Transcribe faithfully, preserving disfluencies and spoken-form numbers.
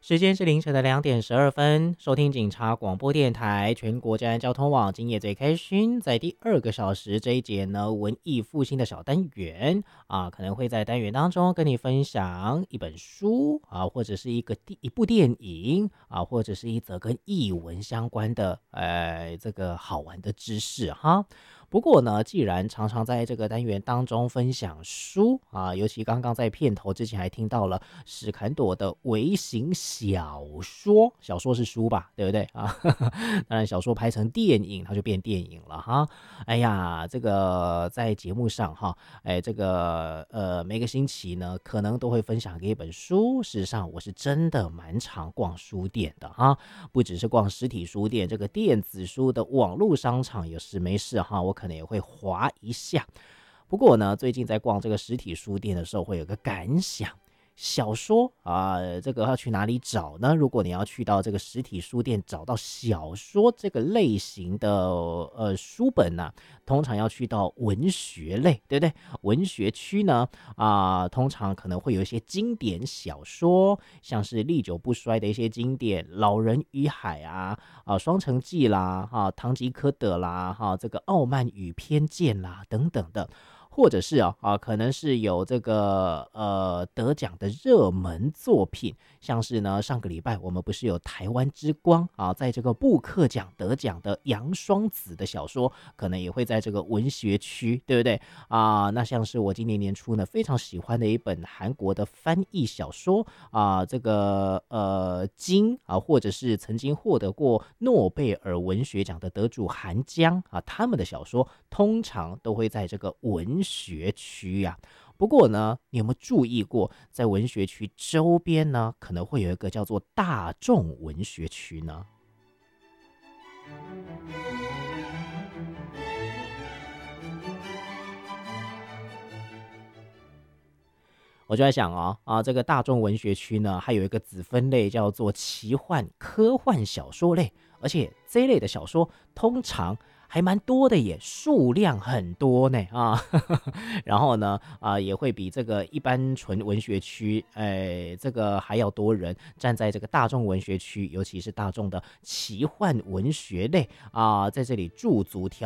时间是凌晨的两点十二分，收听警察广播电台全国治安交通网，今夜最开心。在第二个小时这一节呢，文艺复兴的小单元啊，可能会在单元当中跟你分享一本书啊，或者是一个一部电影啊，或者是一则跟艺文相关的呃这个好玩的知识哈。不过呢，既然常常在这个单元当中分享书啊，尤其刚刚在片头之前还听到了史坎朵的微型小说，小说是书吧，对不对啊？当然，小说拍成电影，它就变电影了哈。哎呀，这个在节目上哈，哎，这个呃，每个星期呢，可能都会分享给一本书。事实上，我是真的蛮常逛书店的哈，不只是逛实体书店，这个电子书的网络商场有事没事哈，我可能也会滑一下。不过呢，最近在逛这个实体书店的时候，会有个感想。小说啊、呃，这个要去哪里找呢？如果你要去到这个实体书店找到小说这个类型的呃书本呢、啊，通常要去到文学类，对不对？文学区呢啊、呃，通常可能会有一些经典小说，像是历久不衰的一些经典，《老人与海》啊，啊，《双城记》啦，哈、啊，《堂吉诃德》啦，哈、啊，这个《傲慢与偏见》啦，等等的。或者是啊啊，可能是有这个呃得奖的热门作品，像是呢上个礼拜我们不是有台湾之光啊，在这个布克奖得奖的杨双子的小说，可能也会在这个文学区，对不对啊？那像是我今年年初呢非常喜欢的一本韩国的翻译小说啊，这个呃金啊，或者是曾经获得过诺贝尔文学奖的得主韩江啊，他们的小说通常都会在这个文学区呀、啊。不过呢，你有没有注意过，在文学区周边呢，可能会有一个叫做大众文学区呢？我就在想哦，啊，这个大众文学区呢，还有一个子分类叫做奇幻科幻小说类，而且这一类的小说通常还蛮多的耶，数量很多呢啊，然后呢啊也会比这个一般纯文学区，哎，这个还要多人站在这个大众文学区，尤其是大众的奇幻文学类啊，在这里驻足挑。